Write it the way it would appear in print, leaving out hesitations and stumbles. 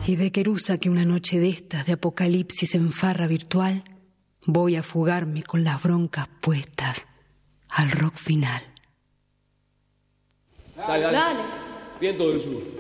Y de Querusa que una noche de estas de apocalipsis en farra virtual, voy a fugarme con las broncas puestas al rock final. Dale. Viento del sur.